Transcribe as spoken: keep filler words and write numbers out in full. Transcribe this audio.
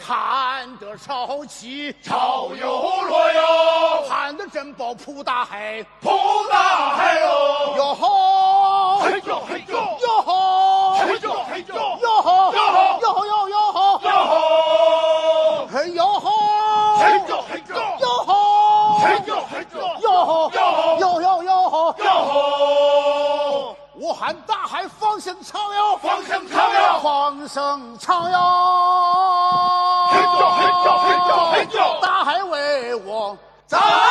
喊得潮起潮有落哟， 喊得珍宝铺大海， 铺大海哟， 哟吼， 嘿呦嘿呦， 哟吼， 嘿呦嘿呦， 哟吼， 哟吼哟吼哟哟吼， 哟吼， 嘿哟吼， 嘿呦嘿呦， 哟吼， 嘿呦嘿呦， 哟吼， 哟吼， 哟哟哟吼， 哟吼， 我喊大海放声唱哟， 放声唱哟， 放声唱哟， 嘿呦嘿呦嘿呦嘿呦， 大海为我。 咱。